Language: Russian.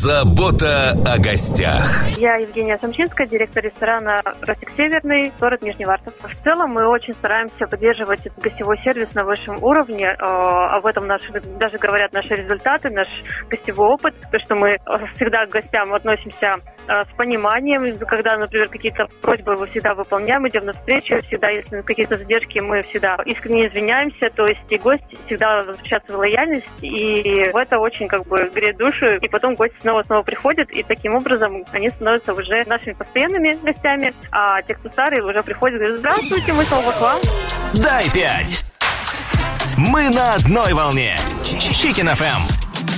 Забота о гостях. Я Евгения Самчинская, директор ресторана «Ростик Северный», город Нижневартовск. В целом мы очень стараемся поддерживать этот гостевой сервис на высшем уровне. Об этом даже говорят наши результаты, наш гостевой опыт. То, что мы всегда к гостям относимся с пониманием. Когда, например, какие-то просьбы мы всегда выполняем, идем навстречу. Всегда, если какие-то задержки, мы всегда искренне извиняемся. То есть и гости всегда возвращаются в лояльность. И это очень греет душу. И потом гости снова приходят. И таким образом они становятся уже нашими постоянными гостями. А те, кто старые, уже приходят и говорят: здравствуйте, мы снова к вам. Дай 5. Мы на одной волне. Chicken FM.